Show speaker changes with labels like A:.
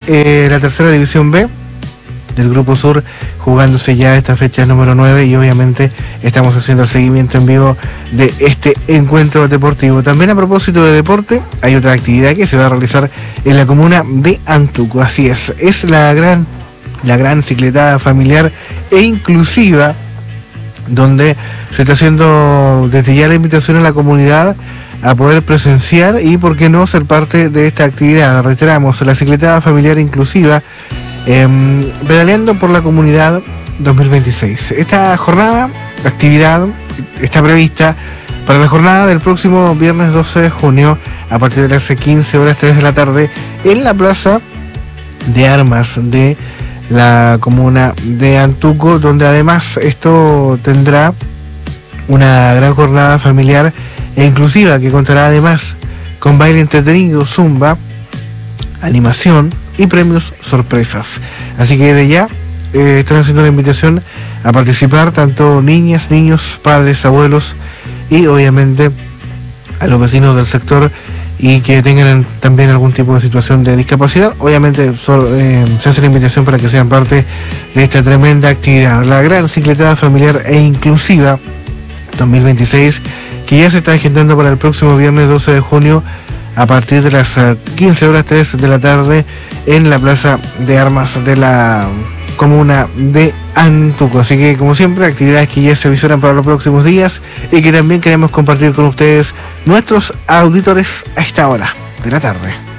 A: la tercera división B del Grupo Sur, jugándose ya esta fecha número 9, y obviamente estamos haciendo el seguimiento en vivo de este encuentro deportivo. También, a propósito de deporte, hay otra actividad que se va a realizar en la comuna de Antuco. Así es la gran cicletada familiar e inclusiva, donde se está haciendo desde ya la invitación a la comunidad a poder presenciar y, por qué no, ser parte de esta actividad. Reiteramos, la cicletada familiar inclusiva, pedaleando por la comunidad 2026. Esta actividad está prevista para la jornada del próximo viernes 12 de junio a partir de las 15 horas 3 de la tarde en la Plaza de Armas de la comuna de Antuco, donde además esto tendrá una gran jornada familiar e inclusiva, que contará además con baile entretenido, zumba, animación y premios sorpresas. Así que de ya están haciendo la invitación a participar tanto niñas, niños, padres, abuelos y obviamente a los vecinos del sector y que tengan también algún tipo de situación de discapacidad. Obviamente se hace la invitación para que sean parte de esta tremenda actividad, la gran cicletada familiar e inclusiva 2026, que ya se está agendando para el próximo viernes 12 de junio a partir de las 15 horas 3 de la tarde en la Plaza de Armas de la comuna de Antuco. Así que, como siempre, actividades que ya se avisoran para los próximos días y que también queremos compartir con ustedes, nuestros auditores, a esta hora de la tarde.